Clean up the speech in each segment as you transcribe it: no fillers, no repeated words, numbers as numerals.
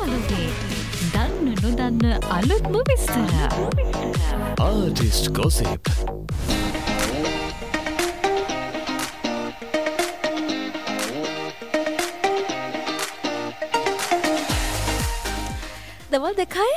යාළුවේ දන්න නොදන්න අලුත්ම විස්තර. Artist Gossip. දවල්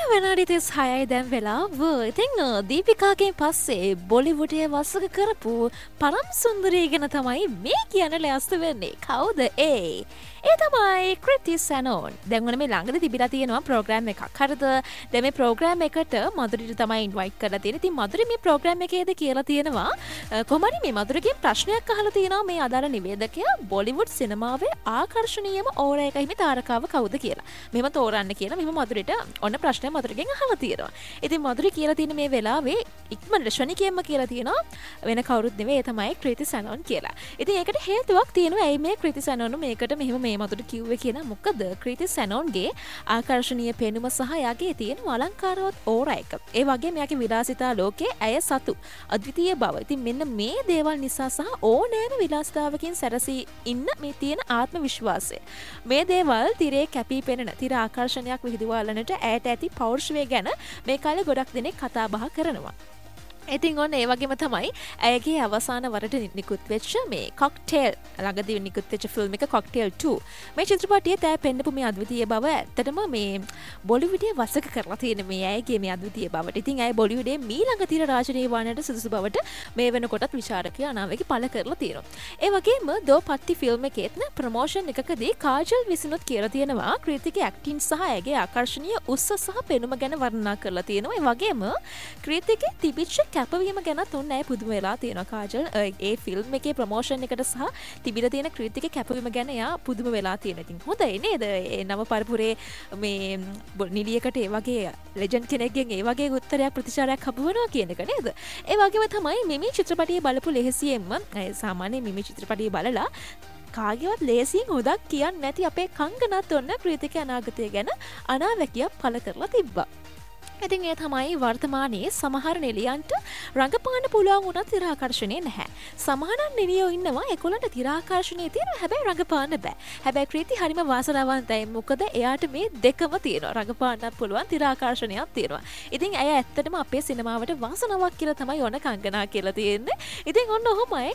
2:26 දැන් වෙලාව. ඉතින් දීපිකාගෙන් පස්සේ බොලිවුඩයේ වසඟ කරපු පරම සුන්දරිය ගැන තමයි මේ කියන්න ලෑස්ති වෙන්නේ. කවුද ඒ? ඒ තමයි ක්‍රිති සැනෝන්. දැන් ඔන්න මේ ළඟදී තිබිලා තියෙනවා ප්‍රෝග්‍රෑම් එකක්. හරිද? දැන් මේ ප්‍රෝග්‍රෑම් එකට මధుරිට තමයි ඉන්වයිට් කරලා තියෙන්නේ. ඉතින් මధుරි මේ ප්‍රෝග්‍රෑම් එකේද කියලා තියෙනවා කොහොමරි මේ මధుරිගෙන් ප්‍රශ්නයක් අහලා තියෙනවා මේ අදාළ නිවේදකයා බොලිවුඩ් සිනමාවේ ආකර්ෂණීයම ඕරෑක හිමි තාරකාව කවුද කියලා. මෙහෙම තෝරන්න කියලා මෙහෙම මధుරිට ඔන්න ප්‍රශ්නය මధుරිගෙන් අහලා තියෙනවා. ඉතින් මధుරි කියලා තියෙන මේ වෙලාවේ ඉක්මනට ශනිකයෙන්ම කියලා තියෙනවා වෙන කවුරුත් නෙවෙයි ඒ තමයි ක්‍රිති සැනෝන් කියලා. ඉතින් ඒකට හේතුවක් තියෙනවා. ඇයි මේ ක්‍රිති සැනෝන් මේකට මෙහෙම මේ මధుරට කිව්වේ කියලා. මොකද ක්‍රිති සැනෝන්ගේ ආකර්ෂණීය පෙනුම සහ යාගේ තියෙන අලංකාරවත් ඕරා එක. ඒ වගේම යාගේ විලාසිතා ලෝකයේ ඇය සතු අද්විතීය බව. ඉතින් මෙන්න මේ දේවල් නිසා සහ ඕනෑම විලාසිතාවකින් සැරසී ඉන්න මේ තියෙන ආත්ම විශ්වාසය. මේ දේවල් තිරේ කැපී පෙනෙන තිර ආකර්ෂණයක් විහිදුවාලනට ඇයට ඇති පෞරුෂය ගැන මේ කාලේ ගොඩක් දෙනෙක් කතා බහ කරනවා. ඉතින් ඔන්න ඒ වගේම තමයි ඇයගේ අවසාන වරට නිකුත් වෙච්ච මේ කොක්ටේල් ළඟදී නිකුත් වෙච්ච ෆිල්ම් එක කොක්ටේල් 2. මේ චිත්‍රපටයේ තෑ පෙන්නපු මේ අද්විතීය බව ඇත්තටම මේ බොලිවුඩයේ වසඟ කරලා තියෙන මේ ඇයගේ මේ අද්විතීය බවට. ඉතින් ඇය බොලිවුඩයේ මීළඟ තිර රාජනීය වන්නට සුදුසු බවට මේ වෙනකොටත් විචාරකයෝ අනාවැකි පළ කරලා තියෙනවා. ඒ වගේම දෝ පත්ති ෆිල්ම් එකේත් ප්‍රොමෝෂන් එකකදී කාජල් විසිනුත් කියලා තියෙනවා ක්‍රිතිගේ ඇක්ටිං සහ ඇයගේ ආකර්ෂණීය උස්ස සහ පෙනුම ගැන වර්ණනා කරලා තියෙනවා. ඒ වගේම ක්‍රිතිගේ තිබිච්ච කැපවීම ගැනත් ඔන්න ඇය පුදුම වෙලා තියෙනවා. කාජල් ඒ ෆිල්ම් එකේ ප්‍රොමෝෂන් එකට සහ තිබිලා තියෙන ක්‍රිතිගේ කැපවීම ගැන එයා පුදුම වෙලා තියෙනවා. ඉතින් හොඳයි නේද? ඒ නව පරපුරේ මේ නිලියකට ඒ වගේ ලෙජන්ඩ් කෙනෙක්ගෙන් ඒ වගේ උත්තරයක් ප්‍රතිචාරයක් හම්බුනවා කියන එක නේද? ඒ වගේම තමයි මිමි චිත්‍රපටිය බලපු ලෙහෙසියෙන්ම සාමාන්‍ය මිමි චිත්‍රපටිය බලලා කාගේවත් ලේසියෙන් හොදක් කියන්නේ නැති අපේ කංගනත් ඔන්න ක්‍රිතික අනාගතය ගැන අනාවැකියක් පළ කරලා තිබ්බා. ඉතින් ඒ තමයි වර්තමානයේ සමහර නිලියන්ට රඟපාන්න පුළුවන් වුණත් තිරාකර්ෂණය නැහැ. සමහර නිලියෝ ඉන්නවා ඒගොල්ලන්ට තිරාකර්ෂණය තියෙනවා හැබැයි රඟපාන්න බෑ. හැබැයි ක්‍රිති හරිම වාසනාවන්තයි. මොකද එයාට මේ දෙකම තියෙනවා. රඟපාන්නත් පුළුවන් තිරාකර්ෂණයක් තියෙනවා. ඉතින් ඇය ඇත්තටම අපේ සිනමාවට වාසනාවක් කියලා තමයි ඔන්න කංගනා කියලා තියෙන්නේ. ඉතින් ඔන්න ඔහොමයි